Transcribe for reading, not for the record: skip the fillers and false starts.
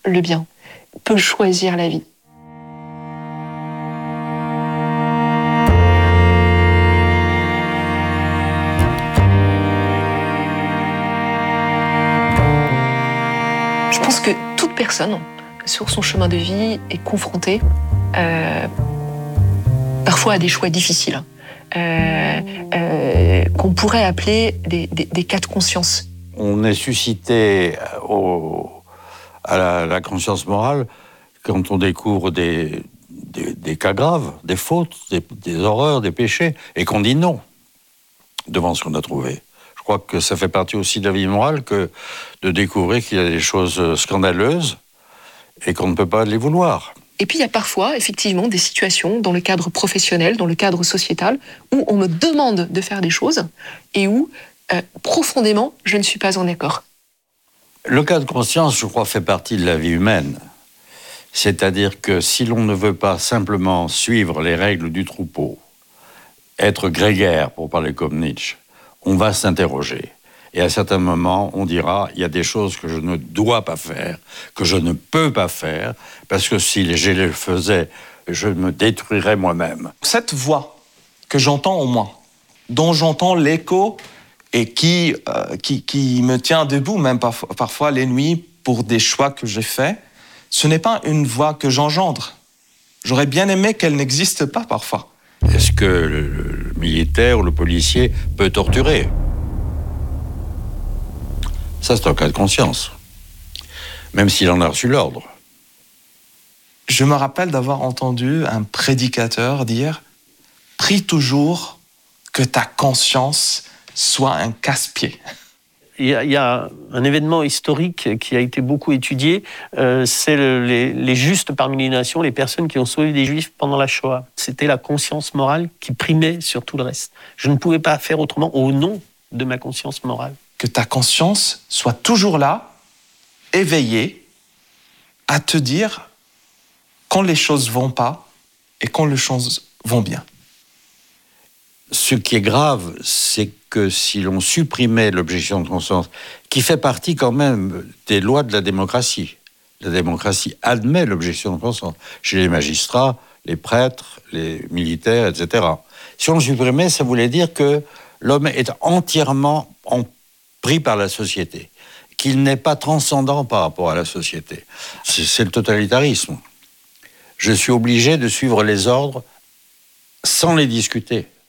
le bien, peut choisir la vie. Je pense que toute personne, sur son chemin de vie, est confrontée parfois à des choix difficiles, qu'on pourrait appeler des cas de conscience. On est suscité à la conscience morale quand on découvre des cas graves, des fautes, des horreurs, des péchés, et qu'on dit non devant ce qu'on a trouvé. Je crois que ça fait partie aussi de la vie morale que de découvrir qu'il y a des choses scandaleuses et qu'on ne peut pas les vouloir. Et puis il y a parfois, effectivement, des situations dans le cadre professionnel, dans le cadre sociétal, où on me demande de faire des choses et où, profondément, je ne suis pas en accord. Le cas de conscience, je crois, fait partie de la vie humaine. C'est-à-dire que si l'on ne veut pas simplement suivre les règles du troupeau, être grégaire, pour parler comme Nietzsche, on va s'interroger. Et à certains moments, on dira, il y a des choses que je ne dois pas faire, que je ne peux pas faire, parce que si je les faisais, je me détruirais moi-même. Cette voix que j'entends au moins, dont j'entends l'écho et qui me tient debout, même parfois les nuits, pour des choix que j'ai faits, ce n'est pas une voix que j'engendre. J'aurais bien aimé qu'elle n'existe pas parfois. Est-ce que le militaire ou le policier peut torturer ? Ça, c'est un cas de conscience, même s'il en a reçu l'ordre. Je me rappelle d'avoir entendu un prédicateur dire « Prie toujours que ta conscience soit un casse-pied ». Il y a un événement historique qui a été beaucoup étudié, c'est les justes parmi les nations, les personnes qui ont sauvé des Juifs pendant la Shoah. C'était la conscience morale qui primait sur tout le reste. Je ne pouvais pas faire autrement au nom de ma conscience morale. Que ta conscience soit toujours là, éveillée, à te dire quand les choses vont pas et quand les choses vont bien. Ce qui est grave, c'est que si l'on supprimait l'objection de conscience, qui fait partie quand même des lois de la démocratie admet l'objection de conscience, chez les magistrats, les prêtres, les militaires, etc. Si on le supprimait, ça voulait dire que l'homme est entièrement pris par la société, qu'il n'est pas transcendant par rapport à la société. C'est le totalitarisme. Je suis obligé de suivre les ordres sans les discuter.